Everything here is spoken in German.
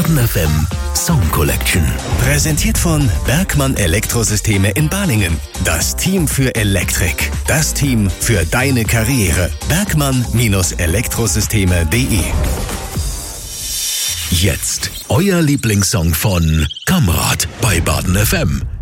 Baden FM Song Collection. Präsentiert von Bergmann Elektrosysteme in Balingen. Das Team für Elektrik. Das Team für deine Karriere. Bergmann-Elektrosysteme.de. Jetzt euer Lieblingssong von Kamrat bei Baden FM.